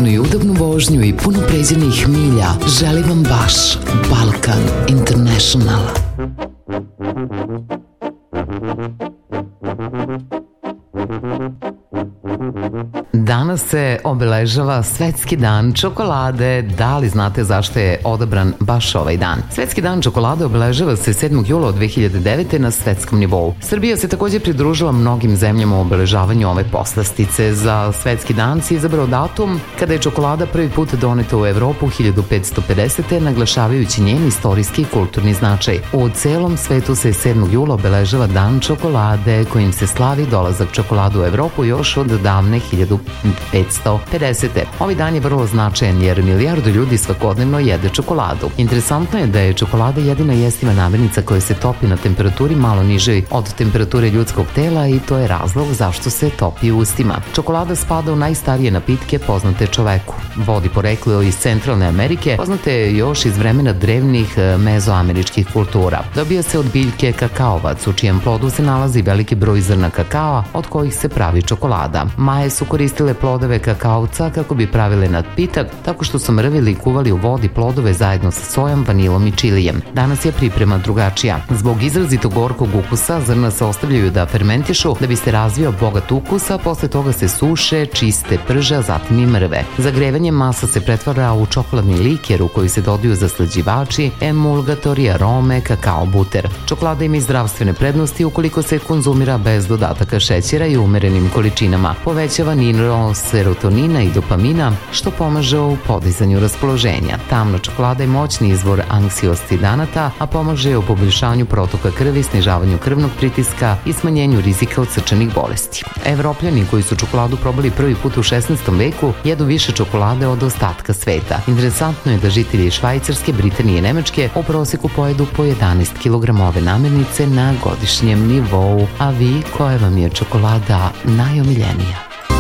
prijatnu i udobnu vožnju i puno pređenih milja želi vam baš Balkan International. Danas se obeležava Svetski dan čokolade. Da li znate zašto je odabran baš ovaj dan? Svetski dan čokolade obeležava se 7. jula od 2009. na svetskom nivou. Srbija se također pridružila mnogim zemljama u obeležavanju ove poslastice. Za Svetski dan se izabrao datum kada je čokolada prvi put doneta u Evropu 1550. naglašavajući njen istorijski i kulturni značaj. U celom svetu se 7. jula obeležava dan čokolade kojim se slavi dolazak čokolade u Evropu još od davne 1550. Ovaj dan je vrlo značajan jer milijardu ljudi svakodnevno jede čokoladu. Interesantno je da je čokolada jedina jestiva namirnica koja se topi na temperaturi malo nižoj od temperature ljudskog tela i to je razlog zašto se topi u ustima. Čokolada spada u najstarije napitke poznate čoveku. Vodi poreklo iz Centralne Amerike, poznate je još iz vremena drevnih mezoameričkih kultura. Dobija se od biljke kakaovac, u čijem plodu se nalazi veliki broj zrna kakaoa od kojih se pravi čokolada. Maje su koristile plodove kakaovca kako bi pravile napitak, tako što su mrvili i kuvali u vodi plodove zajedno sa sojom, vanilom i čilijem. Danas je priprema drugačija. Zbog izrazito gorkog ukusa zrna se ostavljaju da fermentišu da bi se razvio bogat ukus, a posle toga se suše, čiste, prže, a zatim i mrve. Zagrevanjem masa se pretvara u čokoladni liker u koji se dodaju zaslađivači, emulgatori, arome, kakao, buter. Čokolada ima i zdravstvene prednosti ukoliko se konzumira bez dodataka šećera i umerenim količinama. Povećava nivo serotonina i dopamina, što pomaže u podizanju raspoloženja. Tamna čokolada je moćni izvor anksiocidanata, a pomaže u poboljšanju protoka krvi, snižavanju krvnog pritiska i smanjenju rizika od srčanih bolesti. Evropljani koji su čokoladu probali prvi put u 16. veku jedu više čokolade od ostatka sveta. Interesantno je da žitelji Švajcarske, Britanije i Nemačke u proseku pojedu po 11 kg ove namirnice na godišnjem nivou. A vi, koja vam je čokolada najomiljenija?